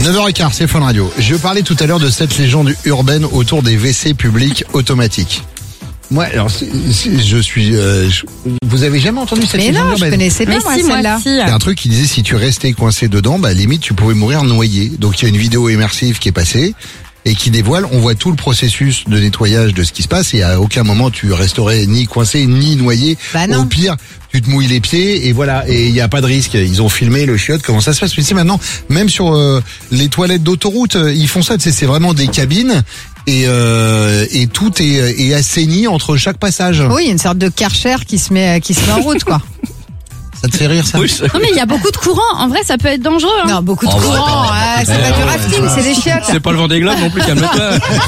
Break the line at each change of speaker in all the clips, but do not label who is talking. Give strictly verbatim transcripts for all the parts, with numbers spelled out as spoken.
neuf heures quinze, c'est Fun Radio. Je parlais tout à l'heure de cette légende urbaine autour des W C publics automatiques. Moi, alors, c'est, c'est, je suis. Euh, je, vous avez jamais entendu cette
Mais
légende
non,
urbaine?
je connaissais pas
Mais
moi,
si, moi
celle-là.
si.
C'est un truc qui disait si tu restais coincé dedans, bah limite tu pouvais mourir noyé. Donc il y a une vidéo immersive qui est passée et qui dévoile, on voit tout le processus de nettoyage de ce qui se passe et à aucun moment tu resterais ni coincé ni noyé.
Bah non.
Au pire, tu te mouilles les pieds et voilà, et il n'y a pas de risque. Ils ont filmé le chiotte, comment ça se passe. Mais c'est maintenant, même sur euh, les toilettes d'autoroute, euh, ils font ça, tu sais, c'est vraiment des cabines et euh, et tout est, est assaini entre chaque passage.
Oui, une sorte de Karcher qui se met qui se met en route, quoi.
Ça te fait rire ça?
Oui, ça-
Non mais il y a beaucoup de courant. En vrai, ça peut être dangereux. Hein.
Non, beaucoup de
Oh, bah,
courant. Ah, c'est
Eh,
pas du
ouais,
rafting, c'est des chiottes.
C'est pas le Vendée Globe non plus, calme-toi.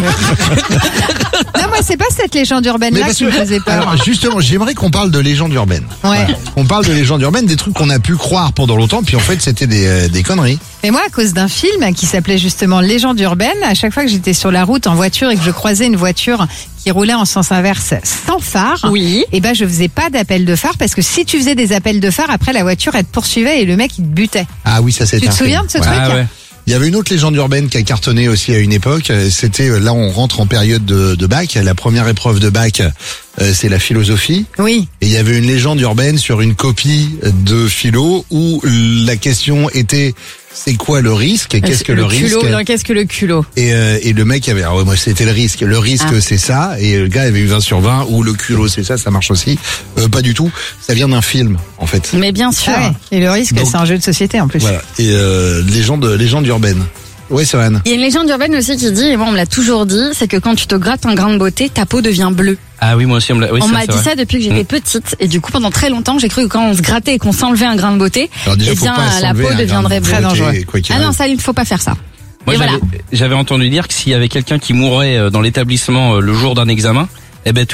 Non, moi, c'est pas cette légende urbaine-là
parce
qui me faisait peur.
alors justement, j'aimerais qu'on parle de légendes urbaines.
Ouais.
On parle de légendes urbaines, des trucs qu'on a pu croire pendant longtemps, puis en fait c'était des, euh, des conneries.
Mais moi, à cause d'un film qui s'appelait justement Légende urbaine, à chaque fois que j'étais sur la route en voiture et que je croisais une voiture qui roulait en sens inverse sans phare,
Oui.
et ben je faisais pas d'appel de phare parce que si tu faisais des appels de phare, après la voiture elle te poursuivait et le mec il te butait.
Ah oui, ça c'est
Tu te
un
souviens
film.
de ce
Ouais.
truc?
Ah ouais.
Il y avait une autre légende urbaine qui a cartonné aussi à une époque. euh, C'était, euh, là on rentre en période de, de bac. La première épreuve de bac, euh, c'est la philosophie.
Oui.
Et il y avait une légende urbaine sur une copie de philo où la question était c'est quoi le risque? Qu'est-ce que le, risque?
culot, non, Qu'est-ce que le culot?
Et, euh, et le mec avait, alors ouais, moi c'était le risque. Le risque
Ah.
c'est ça. Et le gars avait eu vingt sur vingt. Ou le culot c'est ça, ça marche aussi. Euh, pas du tout. Ça vient d'un film en fait.
Mais bien sûr.
Ah ouais. Et le risque,
Donc-
c'est un jeu de société en plus.
Voilà. Et euh, légende, légende urbaine. Ouais, c'est Anne.
Il y a une légende urbaine aussi qui dit, et moi on me l'a toujours dit, c'est que quand tu te grattes un grain de beauté, ta peau devient bleue.
Ah oui, moi aussi, on me l'a. Oui,
on
ça,
m'a
c'est
dit
vrai.
ça depuis que j'étais
Mm.
petite, et du coup pendant très longtemps j'ai cru que quand on se grattait et qu'on s'enlevait un grain de beauté,
Alors déjà,
eh
faut
bien
pas
la
s'enlever
peau
un
deviendrait
grain de
bleue.
Très
beauté,
dangereux.
quoi qu'il
Ah non,
arrive.
ça il ne faut pas faire ça.
Moi,
Et
j'avais,
voilà.
j'avais entendu dire que s'il y avait quelqu'un qui mourrait euh, dans l'établissement euh, le jour d'un examen, eh ben